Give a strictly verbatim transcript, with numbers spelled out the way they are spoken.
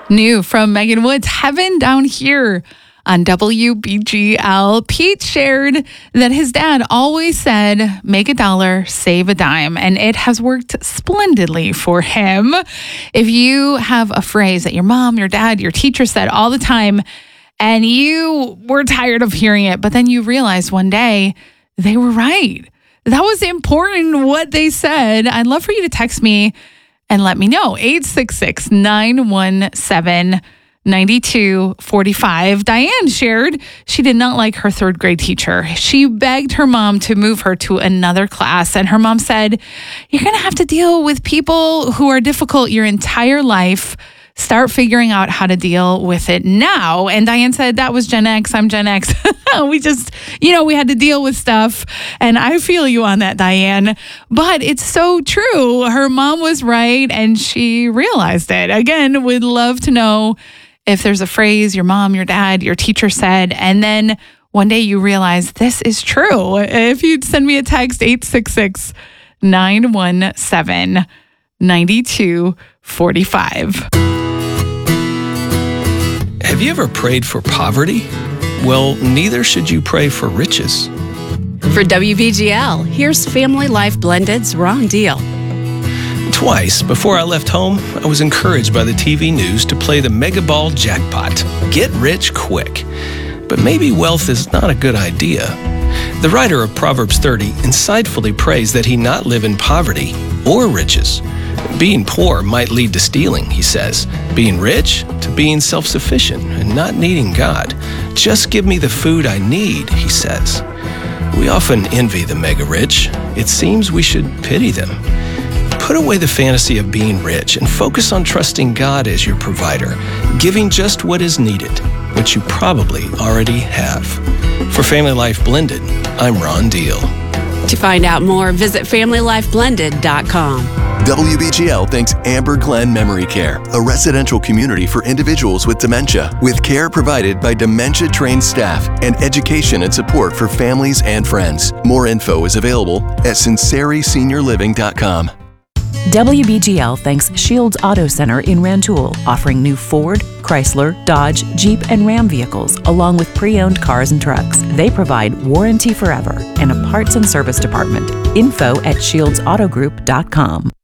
New from Megan Woods, Heaven Down Here on W B G L. Pete shared that his dad always said, make a dollar, save a dime, and it has worked splendidly for him. If you have a phrase that your mom, your dad, your teacher said all the time, and you were tired of hearing it, but then you realized one day they were right. That was important what they said. I'd love for you to text me and let me know. eight six six, nine one seven, nine two four five. Diane shared she did not like her third grade teacher. She begged her mom to move her to another class. And her mom said, you're going to have to deal with people who are difficult your entire life. Start figuring out how to deal with it now. And Diane said, that was Gen X. I'm Gen X. we just, you know, we had to deal with stuff. And I feel you on that, Diane. But it's so true. Her mom was right and she realized it. Again, would love to know if there's a phrase your mom, your dad, your teacher said, and then one day you realize this is true. If you'd send me a text, eight six six, nine one seven, nine two four five. Have you ever prayed for poverty? Well, neither should you pray for riches. For W B G L, here's Family Life Blended's Ron Deal. Twice before I left home, I was encouraged by the T V news to play the Mega Ball jackpot. Get rich quick. But maybe wealth is not a good idea. The writer of Proverbs thirty insightfully prays that he not live in poverty or riches. Being poor might lead to stealing, he says. Being rich, to being self-sufficient and not needing God. Just give me the food I need, he says. We often envy the mega rich. It seems we should pity them. Put away the fantasy of being rich and focus on trusting God as your provider, giving just what is needed, which you probably already have. For Family Life Blended, I'm Ron Deal. To find out more, visit family life blended dot com. W B G L thanks Amber Glen Memory Care, a residential community for individuals with dementia, with care provided by dementia-trained staff and education and support for families and friends. More info is available at sinceri senior living dot com. W B G L thanks Shields Auto Center in Rantoul, offering new Ford, Chrysler, Dodge, Jeep, and Ram vehicles, along with pre-owned cars and trucks. They provide warranty forever and a parts and service department. Info at shields auto group dot com.